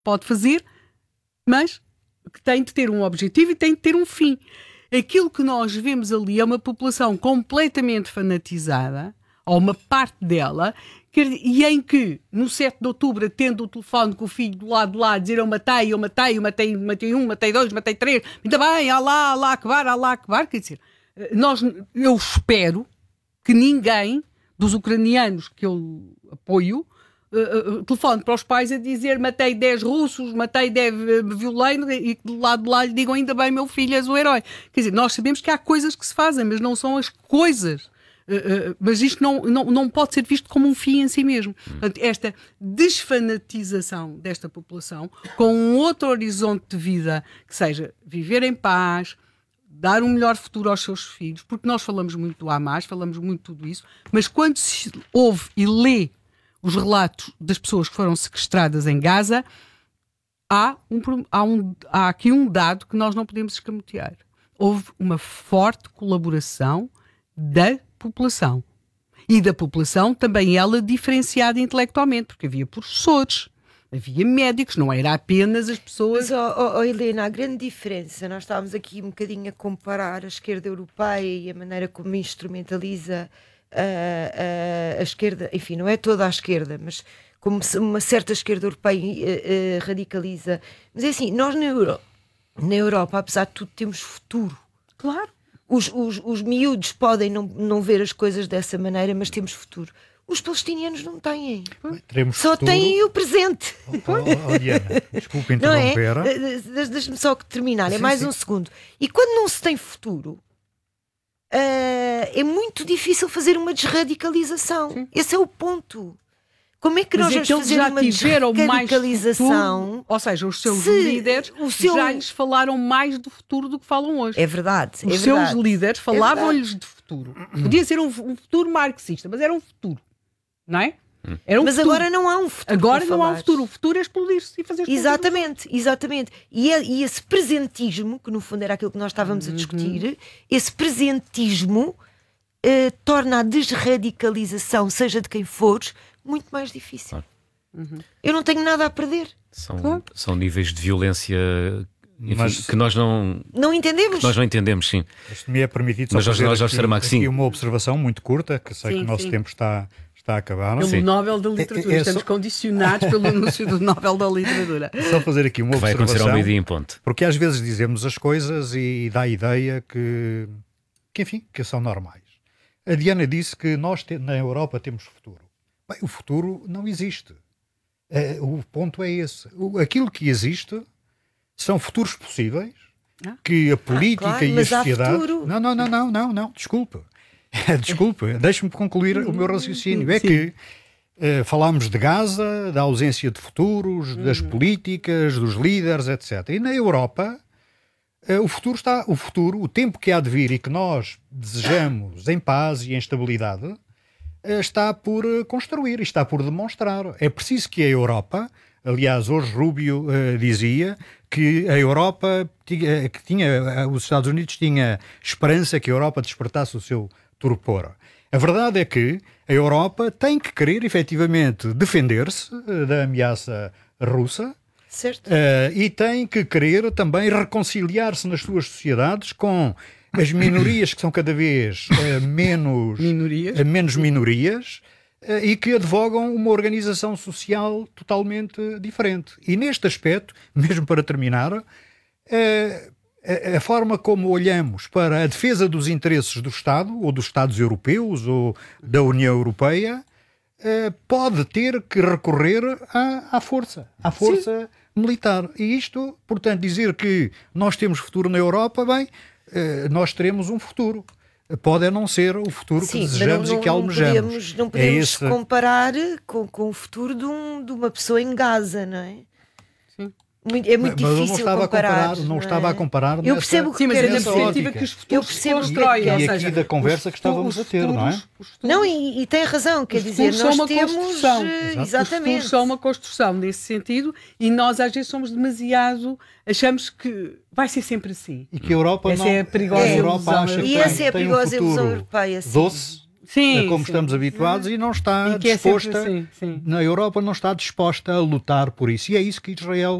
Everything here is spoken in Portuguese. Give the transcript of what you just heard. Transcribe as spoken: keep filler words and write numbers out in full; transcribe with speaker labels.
Speaker 1: pode fazer, mas que tem de ter um objetivo e tem de ter um fim. Aquilo que nós vemos ali é uma população completamente fanatizada, ou uma parte dela, e em que, no sete de outubro, atende o telefone com o filho do lado de lá, a dizer eu matei, eu matei, eu matei, matei um, matei dois, matei três, ainda bem, Alá, Alá, Akbar, Alá, Akbar, quer dizer, nós, eu espero que ninguém dos ucranianos que eu apoio uh, uh, telefone para os pais a dizer matei dez russos, matei dez uh, violei, e que do lado de lá lhe digam ainda bem meu filho és o herói. Quer dizer, nós sabemos que há coisas que se fazem, mas não são as coisas. Uh, uh, mas isto não, não, não pode ser visto como um fim em si mesmo. Portanto, esta desfanatização desta população com um outro horizonte de vida que seja viver em paz, dar um melhor futuro aos seus filhos, porque nós falamos muito do Hamas, falamos muito de tudo isso, mas quando se ouve e lê os relatos das pessoas que foram sequestradas em Gaza, há, um, há, um, há aqui um dado que nós não podemos escamotear. Houve uma forte colaboração da população. E da população também ela diferenciada intelectualmente, porque havia professores, havia médicos, não era apenas as pessoas...
Speaker 2: Mas, oh, oh, oh, Helena, a grande diferença, nós estávamos aqui um bocadinho a comparar a esquerda europeia e a maneira como instrumentaliza a, a, a esquerda, enfim, não é toda a esquerda, mas como uma certa esquerda europeia uh, uh, radicaliza. Mas é assim, nós na, Euro, na Europa, apesar de tudo, temos futuro.
Speaker 1: Claro.
Speaker 2: Os, os, os miúdos podem não, não ver as coisas dessa maneira, mas temos futuro. Os palestinianos não têm.
Speaker 3: Teremos
Speaker 2: só
Speaker 3: futuro.
Speaker 2: Têm o presente.
Speaker 3: Oh, oh, oh, Diana, desculpe interromper.
Speaker 2: Não é? Deixa-me só terminar, é sim, mais sim. um segundo. E quando não se tem futuro, uh, é muito difícil fazer uma desradicalização. Sim. Esse é o ponto. Como é que
Speaker 1: mas
Speaker 2: nós
Speaker 1: é
Speaker 2: vamos
Speaker 1: que
Speaker 2: fazer uma desradicalização?
Speaker 1: Futuro, ou seja, os seus
Speaker 2: se
Speaker 1: líderes
Speaker 2: o seu...
Speaker 1: já lhes falaram mais do futuro do que falam hoje.
Speaker 2: É verdade.
Speaker 1: Os
Speaker 2: é
Speaker 1: seus
Speaker 2: verdade.
Speaker 1: líderes falavam-lhes de futuro. Podia ser um, um futuro marxista, mas era um futuro. Não é? Era um
Speaker 2: mas
Speaker 1: futuro.
Speaker 2: Agora não há um futuro.
Speaker 1: Agora não há um futuro. O futuro é explodir-se e fazer explodir.
Speaker 2: Exatamente, exatamente. E, é, e esse presentismo, que no fundo era aquilo que nós estávamos a discutir, uhum. esse presentismo uh, torna a desradicalização, seja de quem for, muito mais difícil. Ah. Uhum. Eu não tenho nada a perder.
Speaker 4: São, claro. são níveis de violência enfim, mas, que nós não
Speaker 2: não entendemos.
Speaker 4: Que nós não entendemos, sim.
Speaker 3: Isto me é permitido só
Speaker 4: mas
Speaker 3: fazer
Speaker 4: nós,
Speaker 3: aqui,
Speaker 4: nós aqui
Speaker 3: uma observação muito curta, que sei sim, que o nosso sim. tempo está, está a acabar.
Speaker 1: Pelo
Speaker 3: sim.
Speaker 1: Nobel da Literatura. É, é Estamos só... condicionados pelo anúncio do Nobel da Literatura.
Speaker 3: Só fazer aqui uma
Speaker 4: que vai
Speaker 3: observação.
Speaker 4: Vai acontecer ao meio-dia em ponto.
Speaker 3: Porque às vezes dizemos as coisas e dá a ideia que, que, enfim, que são normais. A Diana disse que nós te, na Europa temos futuro. Bem, o futuro não existe. Uh, o ponto é esse. O, aquilo que existe são futuros possíveis ah. que a política ah, claro, e a sociedade... Não, não, não, não, não, não, desculpe. Desculpe, deixe-me concluir o meu raciocínio. É Sim. que uh, falámos de Gaza, da ausência de futuros, uhum. das políticas, dos líderes, etcétera. E na Europa, uh, o futuro está... O futuro, o tempo que há de vir e que nós desejamos em paz e em estabilidade... está por construir, está por demonstrar. É preciso que a Europa, aliás, hoje Rubio uh, dizia que a Europa, tinha, que tinha, os Estados Unidos tinha esperança que a Europa despertasse o seu torpor. A verdade é que a Europa tem que querer, efetivamente, defender-se uh, da ameaça russa.
Speaker 2: Certo.
Speaker 3: Uh, e tem que querer também reconciliar-se nas suas sociedades com as minorias que são cada vez uh, menos
Speaker 1: minorias,
Speaker 3: uh, menos minorias uh, e que advogam uma organização social totalmente diferente. E neste aspecto, mesmo para terminar, uh, a, a forma como olhamos para a defesa dos interesses do Estado, ou dos Estados europeus, ou da União Europeia, uh, pode ter que recorrer à, à força, à força Sim. militar. E isto, portanto, dizer que nós temos futuro na Europa, bem... nós teremos um futuro. Pode não ser o futuro
Speaker 2: Sim,
Speaker 3: que desejamos
Speaker 2: não,
Speaker 3: e que almejamos.
Speaker 2: Não podemos, não podemos
Speaker 3: é esse...
Speaker 2: comparar com, com o futuro de, um, de uma pessoa em Gaza, não é?
Speaker 1: Sim.
Speaker 2: É muito
Speaker 3: mas
Speaker 2: difícil
Speaker 3: não estava
Speaker 2: comparar.
Speaker 3: A comparar não, não é? estava a comparar
Speaker 2: Eu percebo o que
Speaker 1: quer dizer,
Speaker 2: dizer.
Speaker 1: Na perspectiva que os futuros se constroem.
Speaker 3: E, e aqui
Speaker 1: seja,
Speaker 3: da conversa que estávamos a ter, não é?
Speaker 2: Não, e, e tem razão, quer dizer, nós
Speaker 1: uma
Speaker 2: temos...
Speaker 1: Construção.
Speaker 2: Exatamente.
Speaker 1: Os futuros são uma construção nesse sentido e nós às vezes somos demasiado... Achamos que vai ser sempre assim.
Speaker 3: E que a Europa
Speaker 1: essa
Speaker 3: não...
Speaker 1: é a perigosa
Speaker 3: é,
Speaker 1: ilusão.
Speaker 3: Acha
Speaker 2: e essa é a perigosa ilusão europeia.
Speaker 3: Doce,
Speaker 1: sim,
Speaker 3: como
Speaker 1: sim.
Speaker 3: estamos habituados, e não está
Speaker 1: e que é sempre
Speaker 3: disposta,
Speaker 1: assim, sim.
Speaker 3: na Europa não está disposta a lutar por isso. E é isso que Israel